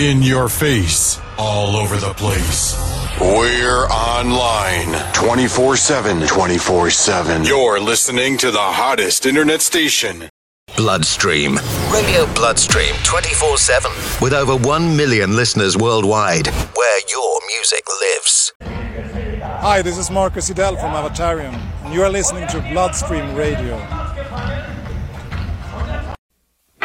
In your face, all over the place. We're online 24/7. 24/7. You're listening to the hottest internet station. Bloodstream. Radio Bloodstream 24/7. With over 1 million listeners worldwide, where your music lives. Hi, this is Marcus Idell from Avatarium, and you are listening to Bloodstream Radio.